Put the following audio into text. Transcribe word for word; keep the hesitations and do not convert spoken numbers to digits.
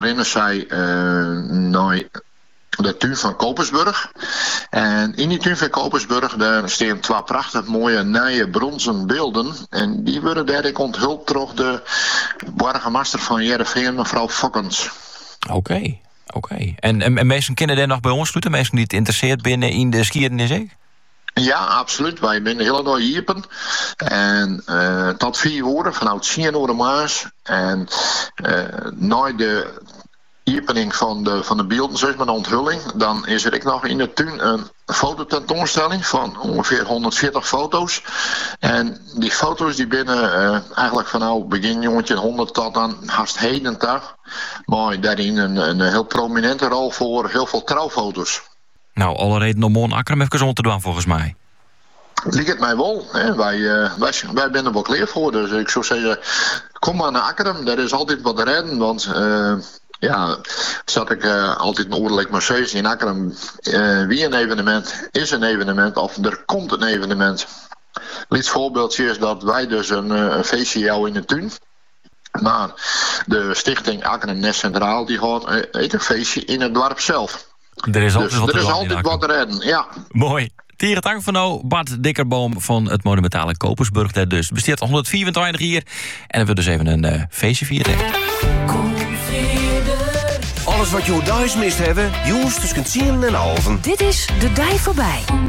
rennen zij uh, naar de tuin van Kopersburg. En in die tuin van Kopersburg daar staan twee prachtig mooie nieuwe bronzen beelden. En die worden daar onthuld door de burgemeester van Heerenveen, mevrouw Fokkens. Oké. Okay. Oké, okay. en, en, en mensen kunnen daar nog bij ons sluiten? Mensen die het interesseert binnen in de skiernis, ik? Ja, absoluut. Wij zijn de hele dag hierpen. En uh, tot vier uur, vanuit tien uur de maas. En uh, na de opening van de, van de beelden, zoals met de onthulling, dan is er ook nog in de tuin een fototentoonstelling van ongeveer honderdveertig foto's. En die foto's die binnen uh, eigenlijk van nou begin jongetje honderd tot aan haast heden dag. Maar daarin een, een heel prominente rol voor heel veel trouwfoto's. Nou, alle reden om Moon Akkerum even om te doen volgens mij. Liek het mij wel. Hè? Wij, uh, wij, wij zijn er wel klaar voor. Dus ik zou zeggen, kom maar naar Akkerum. Er is altijd wat te redden. Want uh, ja, zat ik uh, altijd een oorlijk Mercedes in Akkerum. Uh, wie een evenement is een evenement. Of er komt een evenement. Liet voorbeeldje is dat wij dus een, een feestje jou in de tuin. Maar de stichting Akkerum Nest Centraal die houdt een feestje in het dorp zelf. Er is altijd dus, wat er te is altijd wat te redden, ja. Mooi. Tieren dank van nou, Bart Dikkerboom van het monumentale Kopersburg. Dat dus besteedt honderdvierentwintig hier. En dan we dus even een uh, feestje vieren. Alles wat je thuis mist hebben, jongens tussen tien en halven. Dit is De Dij Voorbij.